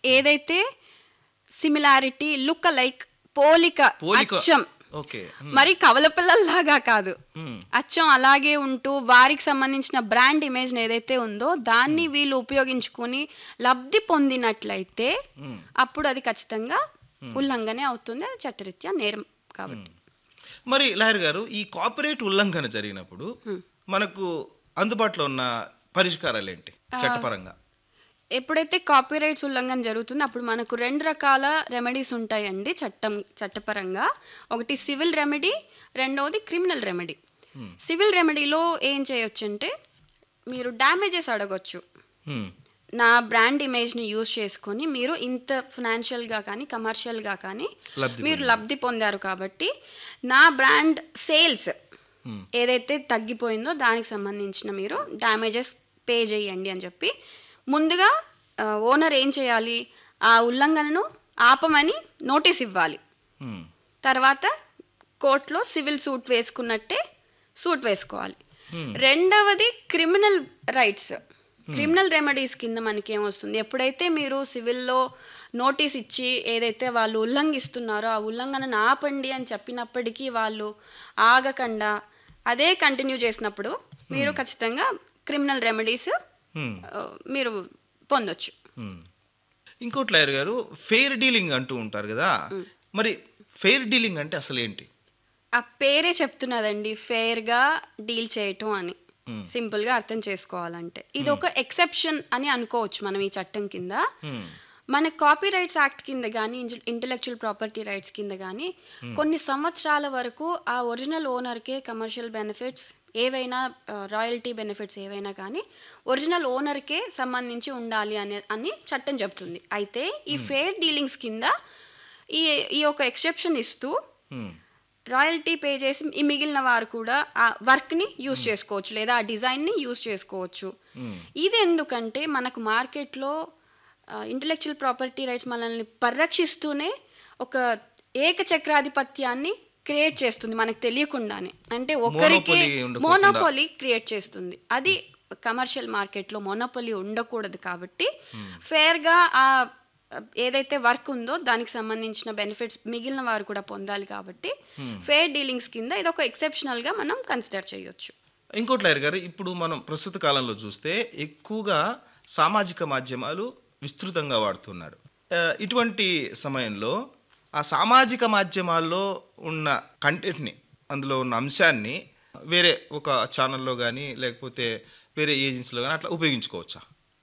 ఏదైతే similarity look like పోలిక అచ్చం, మరి కవల పిల్లల్లాగా కాదు, అచ్చం అలాగే ఉంటూ వారికి సంబంధించిన బ్రాండ్ ఇమేజ్ ఏదైతే ఉందో దాన్ని వీళ్ళు ఉపయోగించుకుని లబ్ధి పొందినట్లయితే అప్పుడు అది ఖచ్చితంగా ఉల్లంఘనే అవుతుంది, అది చట్టరీత్యా నేరం కాబట్టి. మరి లాయర్ గారు, ఈ కాపీరైట్ ఉల్లంఘన జరిగినప్పుడు మనకు అందుబాటులో ఉన్న పరిష్కారాలు ఏంటి చట్టపరంగా? ఎప్పుడైతే కాపీరైట్స్ ఉల్లంఘన జరుగుతుందో అప్పుడు మనకు 2 రకాల రెమెడీస్ ఉంటాయండి చట్టపరంగా. ఒకటి సివిల్ రెమెడీ, రెండవది క్రిమినల్ రెమెడీ. సివిల్ రెమెడీలో ఏం చేయొచ్చు అంటే మీరు డ్యామేజెస్ అడగొచ్చు. నా బ్రాండ్ ఇమేజ్ని యూజ్ చేసుకొని మీరు ఇంత ఫినాన్షియల్గా కానీ కమర్షియల్గా కానీ మీరు లబ్ధి పొందారు కాబట్టి నా బ్రాండ్ సేల్స్ ఏదైతే తగ్గిపోయిందో దానికి సంబంధించిన మీరు డ్యామేజెస్ పే చేయండి అని చెప్పి ముందుగా ఓనర్ ఏం చేయాలి, ఆ ఉల్లంఘనను ఆపమని నోటీస్ ఇవ్వాలి. తర్వాత కోర్టులో సివిల్ సూట్ వేసుకున్నట్టే సూట్ వేసుకోవాలి. రెండవది క్రిమినల్ రైట్స్, క్రిమినల్ రెమెడీస్ కింద మనకి ఏమొస్తుంది, ఎప్పుడైతే మీరు సివిల్లో నోటీస్ ఇచ్చి ఏదైతే వాళ్ళు ఉల్లంఘిస్తున్నారో ఆ ఉల్లంఘనను ఆపండి అని చెప్పినప్పటికీ వాళ్ళు ఆగకుండా అదే కంటిన్యూ చేసినప్పుడు మీరు ఖచ్చితంగా క్రిమినల్ రెమెడీస్ మీరు పొందొచ్చు. ఇంకోటి లాయర్ గారు, ఫెయిర్ డీలింగ్ అంటూ ఉంటారు కదా, మరి ఫెయిర్ డీలింగ్ అంటే అసలు ఏంటి? ఆ పేరే చెప్తున్నదండి, ఫెయిర్గా డీల్ చేయటం అని. సింపుల్గా అర్థం చేసుకోవాలంటే ఇది ఒక ఎక్సెప్షన్ అని అనుకోవచ్చు మనం ఈ చట్టం కింద. మన కాపీ రైట్స్ యాక్ట్ కింద కానీ ఇంటలెక్చువల్ ప్రాపర్టీ రైట్స్ కింద కానీ కొన్ని సంవత్సరాల వరకు ఆ ఒరిజినల్ ఓనర్కే కమర్షియల్ బెనిఫిట్స్ ఏవైనా, రాయల్టీ బెనిఫిట్స్ ఏవైనా కానీ ఒరిజినల్ ఓనర్కే సంబంధించి ఉండాలి అని చట్టం చెప్తుంది. అయితే ఈ ఫెయిర్ డీలింగ్స్ కింద ఈ ఒక ఎక్సెప్షన్ ఇస్తూ రాయల్టీ పే చేసి ఈ మిగిలిన వారు కూడా ఆ వర్క్ని యూజ్ చేసుకోవచ్చు లేదా ఆ డిజైన్ని యూజ్ చేసుకోవచ్చు. ఇది ఎందుకంటే మనకు మార్కెట్లో ఇంటలెక్చువల్ ప్రాపర్టీ రైట్స్ మనల్ని పరిరక్షిస్తూనే ఒక ఏకచక్రాధిపత్యాన్ని క్రియేట్ చేస్తుంది మనకు తెలియకుండానే. అంటే ఒకరికి మోనోపోలీ క్రియేట్ చేస్తుంది. అది కమర్షియల్ మార్కెట్లో మోనోపోలీ ఉండకూడదు కాబట్టి ఫేర్గా ఆ ఏదైతే వర్క్ ఉందో దానికి సంబంధించిన బెనిఫిట్స్ మిగిలిన వారు కూడా పొందాలి కాబట్టి ఫెయిర్ డీలింగ్స్ కింద ఇది ఒక ఎక్సెప్షనల్గా మనం కన్సిడర్ చేయొచ్చు. ఇంకోటి లాయర్ గారు, ఇప్పుడు మనం ప్రస్తుత కాలంలో చూస్తే ఎక్కువగా సామాజిక మాధ్యమాలు విస్తృతంగా వాడుతున్నారు. ఇటువంటి సమయంలో ఆ సామాజిక మాధ్యమాల్లో ఉన్న కంటెంట్ని, అందులో ఉన్న అంశాన్ని వేరే ఒక ఛానల్లో కానీ లేకపోతే వేరే ఏజెన్సీలో కానీ అట్లా ఉపయోగించుకోవచ్చా?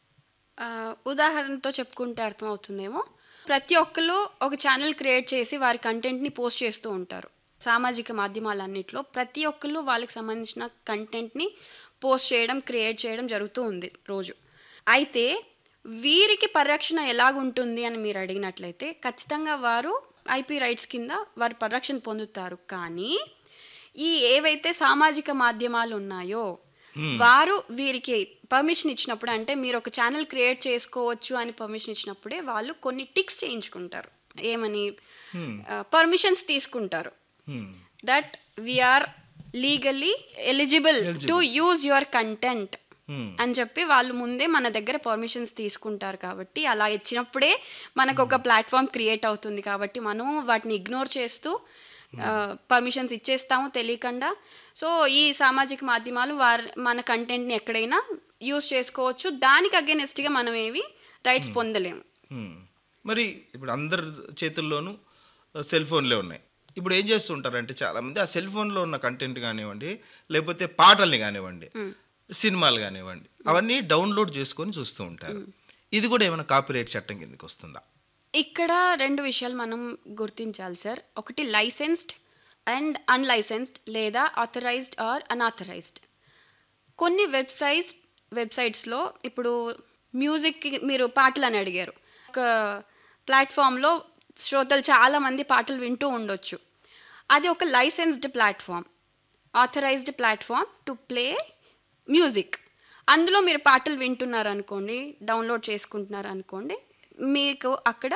ఉదాహరణతో చెప్పుకుంటే అర్థమవుతుందేమో. ప్రతి ఒక్కరు ఒక ఛానల్ క్రియేట్ చేసి వారి కంటెంట్ని పోస్ట్ చేస్తూ ఉంటారు. సామాజిక మాధ్యమాలన్నింటిలో ప్రతి ఒక్కరు వాళ్ళకి సంబంధించిన కంటెంట్ని పోస్ట్ చేయడం, క్రియేట్ చేయడం జరుగుతూ ఉంది రోజు. అయితే వీరికి పరిరక్షణ ఎలాగుంటుంది అని మీరు అడిగినట్లయితే ఖచ్చితంగా వారు ఐపీ రైట్స్ కింద వారు పరిరక్షణ పొందుతారు. కానీ ఈ ఏవైతే సామాజిక మాధ్యమాలు ఉన్నాయో వారు వీరికి పర్మిషన్ ఇచ్చినప్పుడు, అంటే మీరు ఒక ఛానల్ క్రియేట్ చేసుకోవచ్చు అని పర్మిషన్ ఇచ్చినప్పుడే వాళ్ళు కొన్ని టిక్స్ చేయించుకుంటారు. ఏమని పర్మిషన్స్ తీసుకుంటారు. That we are legally eligible to use your content అని చెప్పి వాళ్ళు ముందే మన దగ్గర పర్మిషన్స్ తీసుకుంటారు. కాబట్టి అలా ఇచ్చినప్పుడే మనకు ఒక ప్లాట్ఫామ్ క్రియేట్ అవుతుంది. కాబట్టి మనం వాటిని ఇగ్నోర్ చేస్తూ పర్మిషన్స్ ఇచ్చేస్తాము తెలియకుండా. సో ఈ సామాజిక మాధ్యమాలు మన కంటెంట్ని ఎక్కడైనా యూజ్ చేసుకోవచ్చు. దానికి అగెనిస్ట్గా మనం ఏవి రైట్స్ పొందలేము. మరి ఇప్పుడు అందరి చేతుల్లోనూ సెల్ ఫోన్లే ఉన్నాయి. ఇప్పుడు ఏం చేస్తుంటారంటే చాలామంది ఆ సెల్ ఫోన్లో ఉన్న కంటెంట్ కానివ్వండి, లేకపోతే పాటల్ని కానివ్వండి, సినిమాలు కానివ్వండి, అవన్నీ డౌన్లోడ్ చేసుకొని చూస్తూ ఉంటారు. ఇది కూడా ఏమైనా కాపీరైట్ చట్టం కిందకి వస్తుందా? ఇక్కడ 2 విషయాలు మనం గుర్తించాలి సార్. ఒకటి లైసెన్స్డ్ అండ్ అన్లైసెన్స్డ్ లేదా ఆథరైజ్డ్ ఆర్ అన్ఆథరైజ్డ్. కొన్ని వెబ్సైట్స్లో ఇప్పుడు మ్యూజిక్కి మీరు పాటలు అని అడిగారు. ఒక ప్లాట్ఫామ్లో శ్రోతలు చాలామంది పాటలు వింటూ ఉండొచ్చు. అది ఒక licensed platform, authorised platform to play music. అందులో మీరు పాటలు వింటున్నారు అనుకోండి, డౌన్లోడ్ చేసుకుంటున్నారు అనుకోండి, మీకు అక్కడ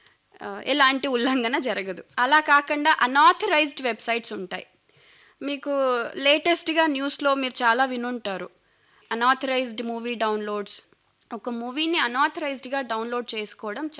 ఎలాంటి ఉల్లంఘన జరగదు. అలా కాకుండా అన్ఆథరైజ్డ్ వెబ్సైట్స్ ఉంటాయి. మీకు లేటెస్ట్గా న్యూస్లో మీరు చాలా వినుంటారు, అన్ఆథరైజ్డ్ మూవీ డౌన్లోడ్స్. ఒక మూవీని అన్ఆథరైజ్డ్గా డౌన్లోడ్ చేసుకోవడం